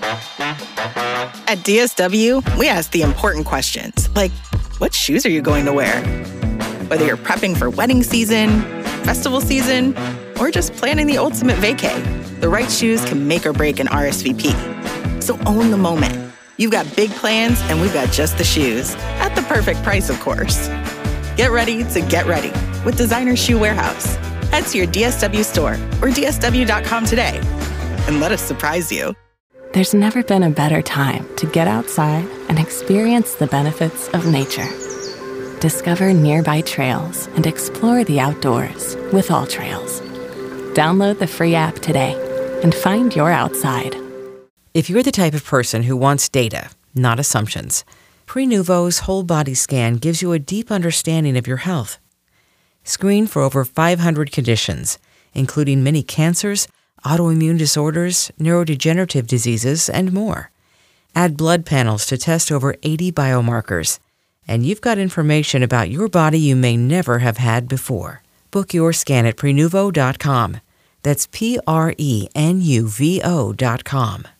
At DSW, we ask the important questions, like, what shoes are you going to wear? Whether you're prepping for wedding season, festival season, or just planning the ultimate vacay, the right shoes can make or break an RSVP. So own the moment. You've got big plans, and we've got just the shoes. At the perfect price, of course. Get ready to get ready with Designer Shoe Warehouse. Head to your DSW store or DSW.com today and let us surprise you. There's never been a better time to get outside and experience the benefits of nature. Discover nearby trails and explore the outdoors with All Trails. Download the free app today and find your outside. If you're the type of person who wants data, not assumptions, Prenuvo's whole body scan gives you a deep understanding of your health. Screen for over 500 conditions, including many cancers, autoimmune disorders, neurodegenerative diseases, and more. Add blood panels to test over 80 biomarkers, and you've got information about your body you may never have had before. Book your scan at Prenuvo.com. That's Prenuvo.com.